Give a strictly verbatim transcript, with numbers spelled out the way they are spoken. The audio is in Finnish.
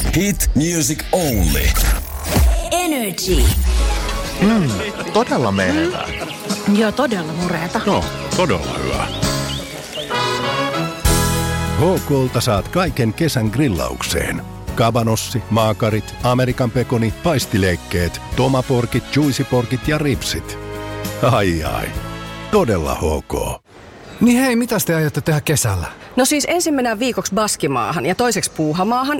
Hit music only. Energy. Mm, todella menevää. Mm. Joo, todella mureeta. No, todella hyvä. H K:lta saat kaiken kesän grillaukseen. Kabanossi, maakarit, Amerikan pekoni, paistileikkeet, tomaporkit, juicyporkit ja ripsit. Ai ai, todella H K. Niin hei, mitäs te aiotte tehdä kesällä? No siis ensin mennään viikoksi Baskimaahan ja toiseksi Puuhamaahan